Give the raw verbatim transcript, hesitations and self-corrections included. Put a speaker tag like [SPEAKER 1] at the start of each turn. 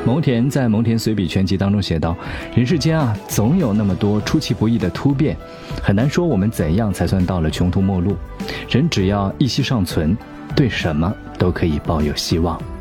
[SPEAKER 1] 牟田在《牟田随笔全集》当中写道，人世间啊，总有那么多出其不意的突变，很难说我们怎样才算到了穷途末路。人只要一息尚存，对什么都可以抱有希望。